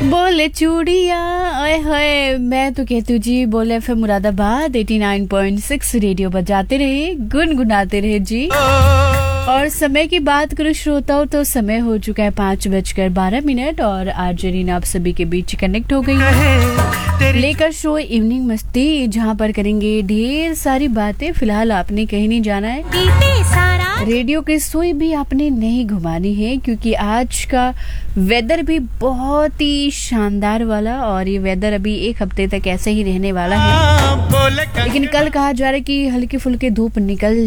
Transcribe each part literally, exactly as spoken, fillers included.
बोले चूड़िया ओए होए, मैं तो कहती हूँ जी बोले एफएम मुरादाबाद नवासी पॉइंट छह रेडियो बजाते रहे, गुनगुनाते रहे जी। और समय की बात करूँ श्रोताओं तो समय हो चुका है पाँच बजकर बारह मिनट और आज रीना आप सभी के बीच कनेक्ट हो गई है लेकर शो इवनिंग मस्ती, जहाँ पर करेंगे ढेर सारी बातें। फिलहाल आपने कहीं नहीं जाना है, रेडियो की सुई भी आपने नहीं घुमानी है, क्योंकि आज का वेदर भी बहुत ही शानदार वाला और ये वेदर अभी एक हफ्ते तक ऐसे ही रहने वाला है। लेकिन कल कहा जा रहा है कि हल्की फुल्की धूप निकल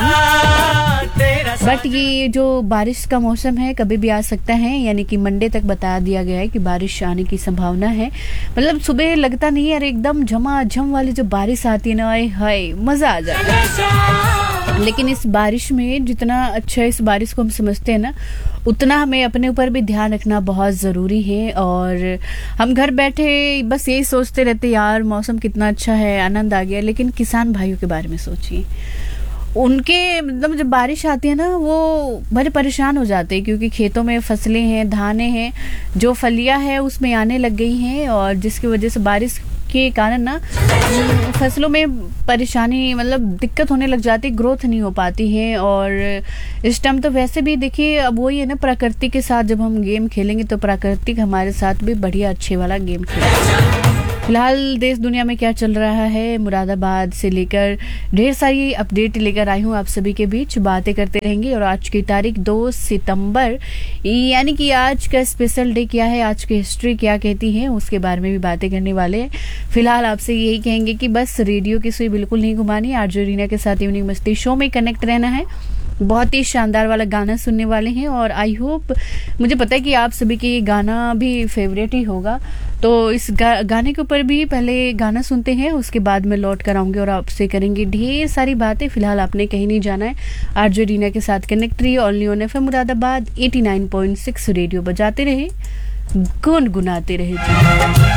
जाएगी, बट ये जो बारिश का मौसम है कभी भी आ सकता है, यानी कि मंडे तक बता दिया गया है कि बारिश आने की संभावना है। मतलब सुबह लगता नहीं है, अरे एकदम झमाझम वाली जो बारिश आती है ना, हाय मजा आ जाता है। लेकिन इस बारिश में जितना अच्छा इस बारिश को हम समझते हैं ना, उतना हमें अपने ऊपर भी ध्यान रखना बहुत ज़रूरी है। और हम घर बैठे बस यही सोचते रहते यार मौसम कितना अच्छा है, आनंद आ गया, लेकिन किसान भाइयों के बारे में सोचिए। उनके मतलब जब बारिश आती है ना वो बड़े परेशान हो जाते हैं, क्योंकि खेतों में फसलें हैं, धानें हैं, जो फलियां हैं उसमें आने लग गई हैं, और जिसकी वजह से बारिश के कारण ना फसलों में परेशानी मतलब दिक्कत होने लग जाती, ग्रोथ नहीं हो पाती है। और इस टाइम तो वैसे भी देखिए अब वही है ना, प्रकृति के साथ जब हम गेम खेलेंगे तो प्रकृति हमारे साथ भी बढ़िया अच्छे वाला गेम खेलेंगे। फिलहाल देश दुनिया में क्या चल रहा है, मुरादाबाद से लेकर ढेर सारी अपडेट लेकर आई हूँ आप सभी के बीच, बातें करते रहेंगे। और आज की तारीख दो सितंबर, यानी कि आज का स्पेशल डे क्या है, आज की हिस्ट्री क्या कहती है, उसके बारे में भी बातें करने वाले हैं। फिलहाल आपसे यही कहेंगे कि बस रेडियो की सुई बिल्कुल नहीं घुमानी, आरजे रीना के साथ इवनिंग मस्ती शो में कनेक्ट रहना है। बहुत ही शानदार वाला गाना सुनने वाले हैं और आई होप, मुझे पता है कि आप सभी के ये गाना भी फेवरेट ही होगा। तो इस गा, गाने के ऊपर भी पहले गाना सुनते हैं, उसके बाद में लौट कर आऊंगी और आपसे करेंगे ढेर सारी बातें। फिलहाल आपने कहीं नहीं जाना है, आरजे रीना के साथ कनेक्ट रहिए ओनली ऑन एफएम मुरादाबाद नवासी पॉइंट छह रेडियो बजाते रहे, गुनगुनाते रहे।